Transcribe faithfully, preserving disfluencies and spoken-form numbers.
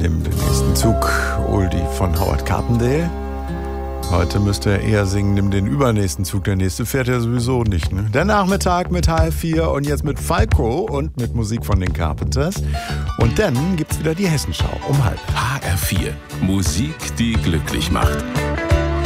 Nimm den nächsten Zug, Oldie von Howard Carpendale. Heute müsste er eher singen, nimm den übernächsten Zug, der nächste fährt er sowieso nicht. Ne? Der Nachmittag mit H F vier und jetzt mit Falco und mit Musik von den Carpenters. Und dann gibt's wieder die Hessenschau um halb. H R vier, Musik, die glücklich macht.